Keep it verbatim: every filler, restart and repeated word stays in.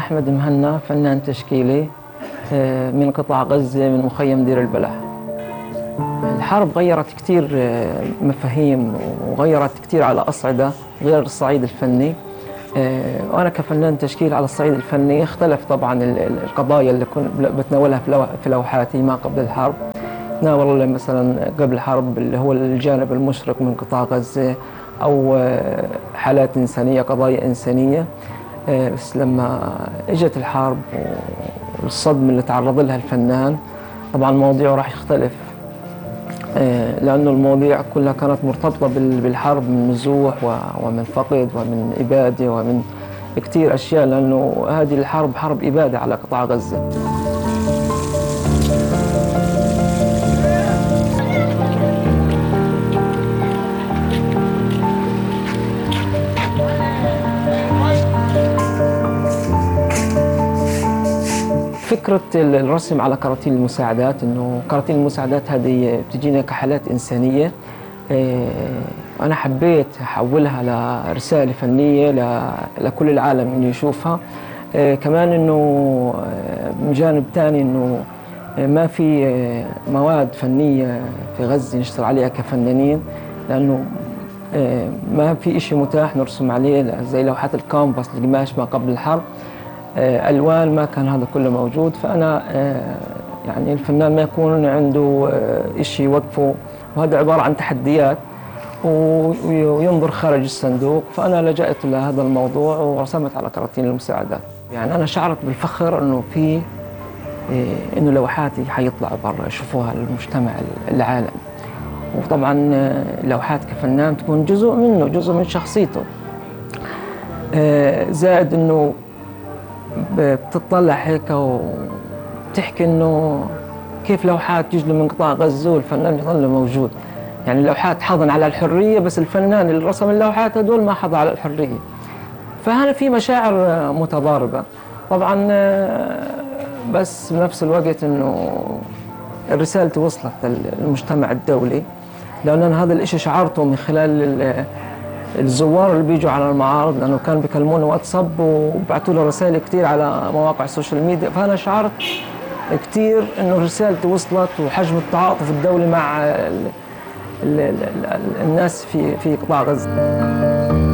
أحمد مهنا، فنان تشكيلي من قطاع غزة من مخيم دير البلح. الحرب غيرت كثير مفاهيم وغيرت كثير على أصعدة غير الصعيد الفني. وأنا كفنان تشكيل على الصعيد الفني اختلف طبعا القضايا اللي كنت بتناولها في لوحاتي ما قبل الحرب. تناول مثلا قبل الحرب اللي هو الجانب المشرق من قطاع غزة أو حالات إنسانية، قضايا إنسانية. بس لما اجت الحرب والصدمة اللي تعرض لها الفنان طبعا المواضيع راح يختلف، لأنه المواضيع كلها كانت مرتبطة بالحرب من نزوح ومن فقد ومن إبادة ومن كتير أشياء، لأنه هذه الحرب حرب إبادة على قطاع غزة. فكرة الرسم على كراتين المساعدات، إنه كراتين المساعدات هذه بتجينا كحالات إنسانية، أنا حبيت أحولها لرسالة فنية لكل العالم إنه يشوفها. كمان إنه من جانب تاني إنه ما في مواد فنية في غزة نشتغل عليها كفنانين، لأنه ما في إشي متاح نرسم عليه زي لوحات الكامباس القماش ما قبل الحرب، ألوان ما كان هذا كله موجود. فأنا يعني الفنان ما يكون عنده إشي يوقفه، وهذا عبارة عن تحديات وينظر خارج الصندوق. فأنا لجأت لهذا الموضوع ورسمت على كراتين المساعدات. يعني أنا شعرت بالفخر إنه في إنه لوحاتي حيطلع برا يشوفوها المجتمع العالم. وطبعا لوحات كفنان تكون جزء منه، جزء من شخصيته. زائد إنه بتطلع هيك وتحكي إنه كيف لوحات تجي من قطاع غزة والفنان يظل موجود. يعني اللوحات حاضن على الحرية، بس الفنان اللي رسم اللوحات هدول ما حضن على الحرية. فهنا في مشاعر متضاربة طبعا، بس بنفس الوقت إنه الرسالة وصلت للمجتمع الدولي، لأن أنا هذا الإشي شعرته من خلال الزوار اللي بيجوا على المعارض، لأنه كانوا بيكلموني واتساب وبعثوا له رسائل كتير على مواقع السوشيال ميديا. فأنا شعرت كتير إنه رسالتي وصلت، وحجم التعاطف الدولي مع ال ال ال الناس في في قطاع غزة.